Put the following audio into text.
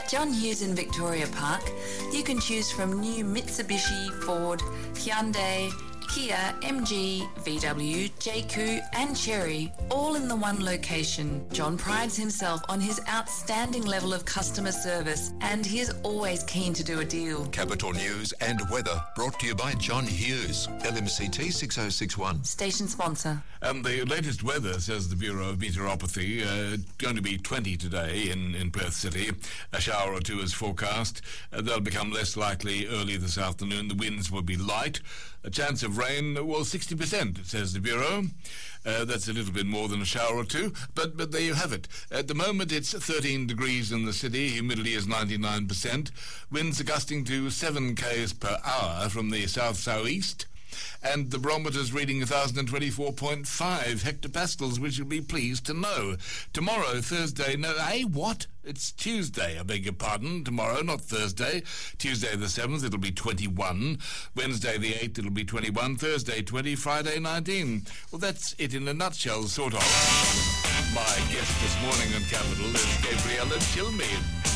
John Hughes in Victoria Park. You can choose from new Mitsubishi, Ford, Hyundai, Kia, MG, VW, JQ and Chery, all in the one location. John prides himself on his outstanding level of customer service and he is always keen to do a deal. Capital News and Weather brought to you by John Hughes, LMCT 6061. Station sponsor. And the latest weather, says the Bureau of Meteorology, going to be 20 today in Perth City. A shower or two is forecast. They'll become less likely early this afternoon. The winds will be light. A chance of rain, 60%, says the Bureau. That's a little bit more than a shower or two, but there you have it. At the moment, it's 13 degrees in the city. Humidity is 99%. Winds are gusting to 7 k's per hour from the south-southeast. And the barometer's reading 1,024.5 hectopascals, which you'll be pleased to know. Tomorrow, Thursday, It's Tuesday, I beg your pardon. Tomorrow, not Thursday. Tuesday the 7th, it'll be 21. Wednesday the 8th, it'll be 21. Thursday 20, Friday 19. Well, that's it in a nutshell, sort of. My guest this morning on Capital is Gabriella Tilmy.